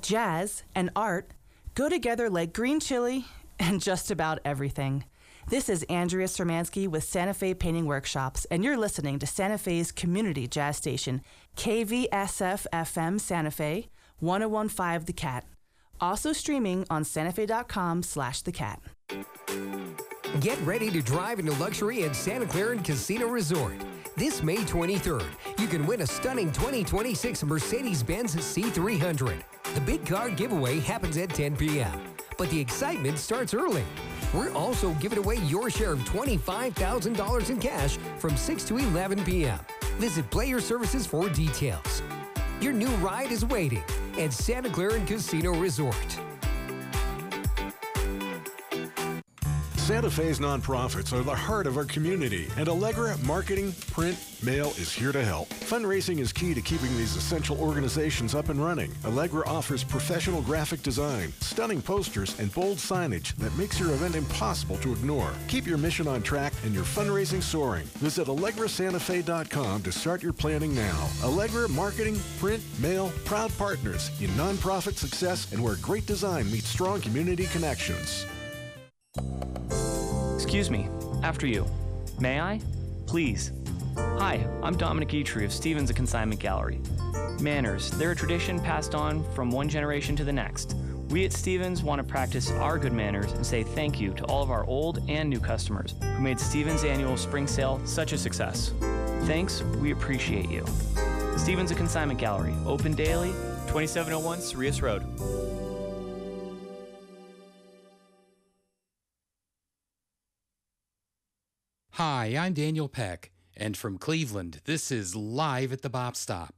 Jazz and art go together like green chili and just about everything. This is Andrea Sermansky with Santa Fe Painting Workshops, and you're listening to Santa Fe's community jazz station, KVSF-FM Santa Fe, 1015 The Cat. Also streaming on santafe.com/The Cat. Get ready to drive into luxury at Santa Clara Casino Resort. This May 23rd, you can win a stunning 2026 Mercedes-Benz C300. The big car giveaway happens at 10 p.m., but the excitement starts early. We're also giving away your share of $25,000 in cash from 6 to 11 p.m. Visit Player Services for details. Your new ride is waiting at Santa Clara Casino Resort. Santa Fe's nonprofits are the heart of our community, and Allegra Marketing, Print, Mail is here to help. Fundraising is key to keeping these essential organizations up and running. Allegra offers professional graphic design, stunning posters, and bold signage that makes your event impossible to ignore. Keep your mission on track and your fundraising soaring. Visit AllegraSantaFe.com to start your planning now. Allegra Marketing, Print, Mail, proud partners in nonprofit success and where great design meets strong community connections. Excuse me, after you. May I? Please. Hi, I'm Dominic Eitri of Stevens Consignment Gallery. Manners, they're a tradition passed on from one generation to the next. We at Stevens want to practice our good manners and say thank you to all of our old and new customers who made Stevens' annual spring sale such a success. Thanks, we appreciate you. Stevens Consignment Gallery, open daily, 2701 Cereus Road. Hi, I'm Daniel Peck, and from Cleveland, this is Live at the Bop Stop.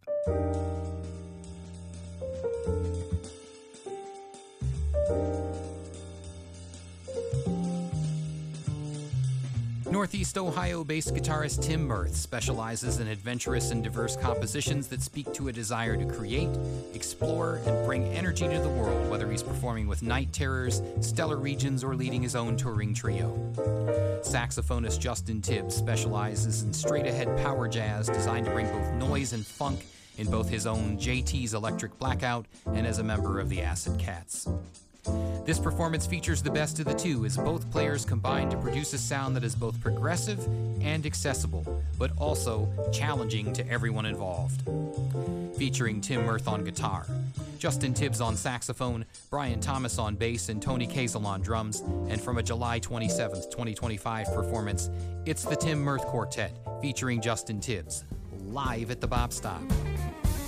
Northeast Ohio-based guitarist Tim Mirth specializes in adventurous and diverse compositions that speak to a desire to create, explore, and bring energy to the world, whether he's performing with Night Terrors, Stellar Regions, or leading his own touring trio. Saxophonist Justin Tibbs specializes in straight-ahead power jazz designed to bring both noise and funk in both his own JT's Electric Blackout and as a member of the Acid Cats. This performance features the best of the two as both players combine to produce a sound that is both progressive and accessible, but also challenging to everyone involved. Featuring Tim Mirth on guitar, Justin Tibbs on saxophone, Brian Thomas on bass, and Tony Kazel on drums, and from a July 27th, 2025 performance, it's the Tim Mirth Quartet featuring Justin Tibbs, live at the Bop Stop.